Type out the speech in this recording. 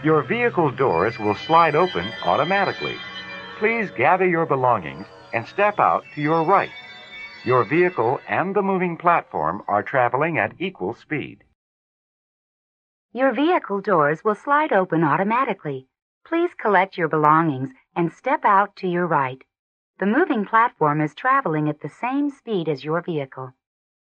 Your vehicle doors will slide open automatically. Please gather your belongings and step out to your right. Your vehicle and the moving platform are traveling at equal speed. Your vehicle doors will slide open automatically. Please collect your belongings and step out to your right. The moving platform is traveling at the same speed as your vehicle.